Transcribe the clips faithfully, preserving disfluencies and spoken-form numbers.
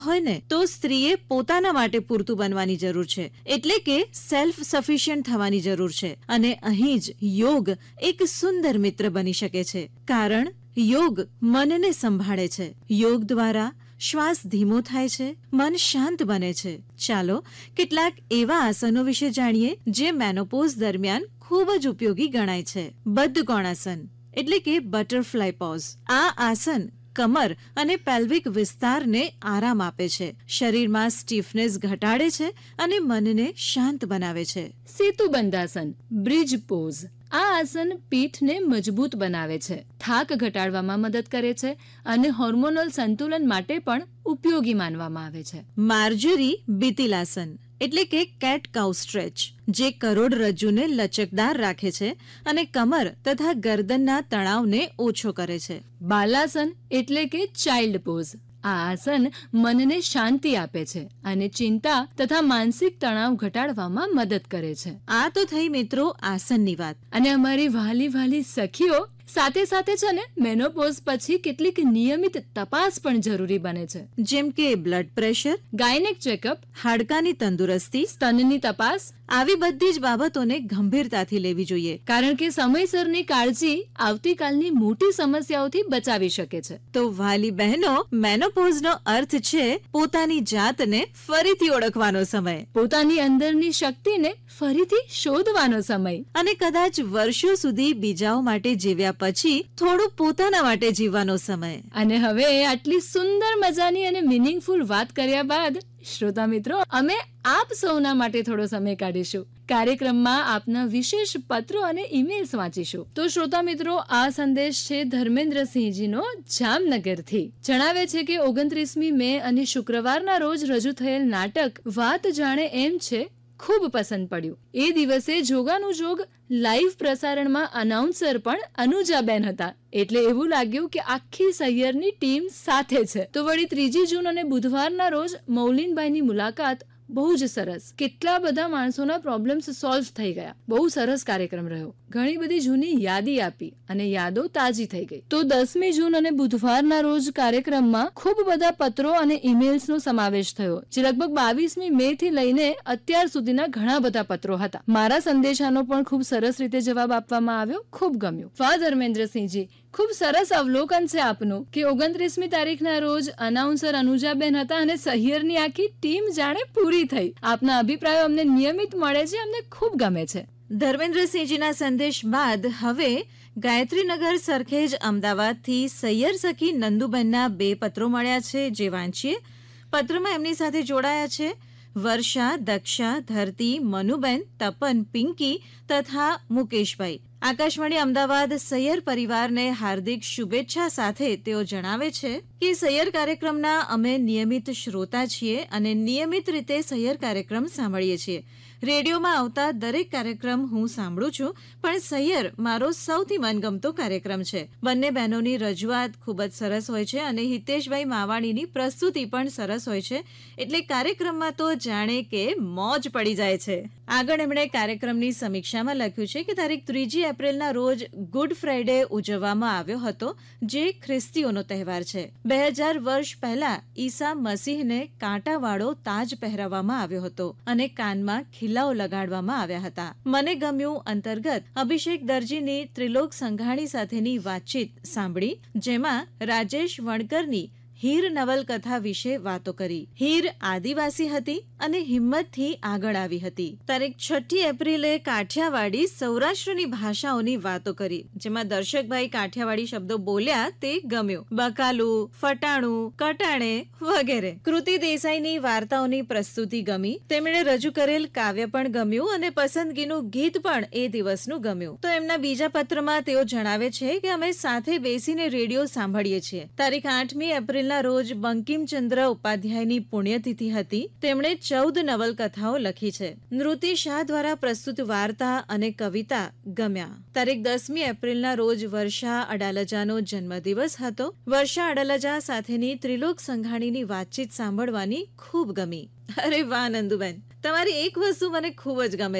હોય ને તો સ્ત્રીએ પોતાના માટે પૂરતું બનવાની જરૂર છે, એટલે કે સેલ્ફ સફિશિયન્ટ થવાની જરૂર છે. અને અહીં જ યોગ એક સુંદર મિત્ર બની શકે છે, કારણ યોગ મનને સંભાળે છે. યોગ દ્વારા શ્વાસ ધીમો થાય છે, મન શાંત બને છે. ચાલો કેટલાક એવા આસનો વિશે જાણીએ જે મેનોપોઝ દરમિયાન ખૂબ જ ઉપયોગી ગણાય છે. બદ્ધ કોણાસન એટલે કે બટરફ્લાય પોઝ. આ આસન કમર અને પેલ્વિક વિસ્તારને આરામ આપે છે, શરીરમાં સ્ટીફનેસ ઘટાડે છે અને મનને શાંત બનાવે છે. સેતુબંધાસન બ્રિજ પોઝ. આ આસન પીઠને મજબૂત બનાવે છે, થાક ઘટાડવામાં મદદ કરે છે અને હોર્મોનલ સંતુલન માટે પણ ઉપયોગી માનવામાં આવે છે. માર્જરી બીતિલાસન એટલે કે કેટ કાઉ સ્ટ્રેચ, જે કરોડરજ્જુને લચકદાર રાખે છે અને કમર તથા ગરદનના તણાવને ઓછો કરે છે. બાલાસન એટલે કે ચાઇલ્ડ પોઝ. આ આસન મનને શાંતિ આપે છે અને ચિંતા તથા માનસિક તણાવ ઘટાડવામાં મદદ કરે છે. આ તો થઈ મિત્રો આસનની વાત. અને અમારી વાલી વાલી સખીઓ, સાથે સાથે છે ને મેનોપોઝ પછી કેટલીક નિયમિત તપાસ પણ જરૂરી બને છે, જેમ કે બ્લડ પ્રેશર, ગાયનેક ચેકઅપ, હાડકાની તંદુરસ્તી, સ્તનની તપાસ. આવી બધી જ બાબતોને ગંભીરતાથી લેવી જોઈએ, કારણ કે સમયસરની કાળજી આવતીકાલની મોટી સમસ્યાઓથી બચાવી શકે છે. તો વાલી બહેનો, મેનોપોઝનો અર્થ છે પોતાની જાતને ફરીથી ઓળખવાનો સમય, પોતાની અંદરની શક્તિને ફરીથી શોધવાનો સમય, અને કદાચ વર્ષો સુધી બીજાઓ માટે જીવ્યા પછી થોડું પોતાના માટે જીવવાનો સમય. અને હવે આટલી સુંદર મજાની અને મિનિંગફુલ વાત કર્યા બાદ શ્રોતા મિત્રો, અમે આપ સૌના માટે થોડો સમય કાઢીશું. કાર્યક્રમમાં આપના વિશેષ પત્રો અને ઈમેલ્સ વાંચીશું. તો શ્રોતા મિત્રો, આ સંદેશ છે ધર્મેન્દ્રસિંહજીનો જામનગરથી. જણાવે છે કે ઓગણત્રીસમી મે અને શુક્રવારના રોજ રજૂ થયેલ નાટક વાત જાણે એમ છે ખૂબ પસંદ પડ્યું. એ દિવસે જોગાનું જોગ લાઈવ પ્રસારણમાં અનાઉન્સર પણ અનુજાબેન હતા, એટલે એવું લાગ્યું કે આખી સહિયરની ટીમ સાથે છે. તો વળી ત્રીજી જૂન અને બુધવારના રોજ મૌલીનબાઈની મુલાકાત બહુ જ સરસ. કેટલા બધા માણસોના પ્રોબ્લેમ્સ સોલ્વ થઈ ગયા. બહુ સરસ કાર્યક્રમ રહ્યો. ઘણી બધી જૂની યાદી આપી અને યાદો તાજી થઈ ગઈ. તો દસમી જૂન અને બુધવારના રોજ કાર્યક્રમમાં ખૂબ બધા પત્રો અને ઈમેલ્સનો સમાવેશ થયો, જે લગભગ બાવીસમી મે થી લઈને અત્યાર સુધીના ઘણા બધા પત્રો હતા. મારા સંદેશાનો પણ ખૂબ સરસ રીતે જવાબ આપવામાં આવ્યો. ખૂબ ગમ્યું. વાહ ધર્મેન્દ્રસિંહજી, ખૂબ સરસ અવલોકન છે આપનું કે ઓગણત્રીસમી તારીખના રોજ અનાઉન્સર અનુજાબેન હતા અને સહિયરની આખી ટીમ જાણે પૂરી થઈ. આપના અભિપ્રાયો અમને નિયમિત મળે છે, અમને ખૂબ ગમે છે. ધર્મેન્દ્રસિંહજીના સંદેશ બાદ હવે ગાયત્રીનગર સરખેજ અમદાવાદથી સૈયર સખી નંદુબેનના બે પત્રો મળ્યા છે, જે વાંચીએ. પત્રમાં એમની સાથે જોડાયા છે વર્ષા, દક્ષા, ધરતી, મનુબેન, તપન, પિંકી તથા મુકેશભાઈ. આકાશવાણી અમદાવાદ સૈયર પરિવારને હાર્દિક શુભેચ્છા સાથે તેઓ જણાવે છે કે સૈયર કાર્યક્રમના અમે નિયમિત શ્રોતા છીએ અને નિયમિત રીતે સૈયર કાર્યક્રમ સાંભળીએ છીએ. રેડિયોમાં આવતા દરેક કાર્યક્રમ હું સાંભળું છું, પણ સૈયર મારો સૌથી મનગમતો કાર્યક્રમ છે. બંને બહેનોની રજૂઆત ખૂબ જ સરસ હોય છે અને હિતેશભાઈ માવાણીની પ્રસ્તુતિ પણ સરસ હોય છે, એટલે કાર્યક્રમમાં તો જાણે કે મોજ પડી જાય છે. આગળ એમણે કાર્યક્રમની સમીક્ષામાં લખ્યું છે કે તારીખ ત્રીજી એપ્રિલના રોજ ગુડ ફ્રાઇડે ઉજવવામાં આવ્યો હતો, જે ખ્રિસ્તીઓનો તહેવાર છે. બે હજાર વર્ષ પહેલા ઈસા મસીહને કાંટાવાળો તાજ પહેરાવવામાં આવ્યો હતો અને કાનમાં ખીલાઓ લગાડવામાં આવ્યા હતા. મને ગમ્યું અંતર્ગત અભિષેક દરજીની ત્રિલોક સંઘાણી સાથેની વાતચીત સાંભળી, જેમાં રાજેશ વણકરની હીર નવલકથા વિશે વાતો કરી. હીર આદિવાસી હતી અને હિંમતથી આગળ આવી હતી. તારીખ છઠ્ઠી એપ્રિલે કાઠિયાવાડી સૌરાષ્ટ્રની ભાષાઓની વાતો કરી, જેમાં દર્શકભાઈ કાઠિયાવાડી શબ્દો બોલ્યા તે ગમ્યું. બકાલું, ફટાણું, કટાણે વગેરે. કૃતિ દેસાઈની વાર્તાઓની પ્રસ્તુતિ ગમી. તેમણે રજૂ કરેલ કાવ્ય પણ ગમ્યું અને પસંદગીનું ગીત પણ એ દિવસનું ગમ્યું. તો એમના બીજા પત્રમાં તેઓ જણાવે છે કે અમે સાથે બેસીને રેડિયો સાંભળીએ છીએ. તારીખ આઠમી એપ્રિલ રોજ બંકિમચંદ્ર ઉપાધ્યાયની પુણ્યતિથિ હતી. તેમણે ચૌદ નવલકથાઓ લખી છે. નૃતિ શાહ દ્વારા પ્રસ્તુત વાર્તા અને કવિતા ગમ્યા. તારીખ દસમી એપ્રિલના રોજ વર્ષા અડાલજાનો જન્મદિવસ હતો. વર્ષા અડાલજા સાથેની ત્રિલોક સંઘાણીની વાતચીત સાંભળવાની ખૂબ ગમી. અરે વાહ નંદુબેન, તમારી એક વસ્તુ મને ખૂબ જ ગમે છે.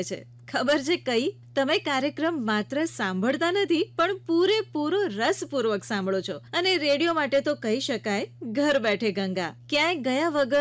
ખબર છે કઈ? તમે કાર્યક્રમ માત્ર સાંભળતા નથી પણ પૂરેપૂરો રસપૂર્વક સાંભળો છો. અને રેડિયો માટે તો કહી શકાય ઘર બેઠે ગંગા. ક્યાંય ગયા વગર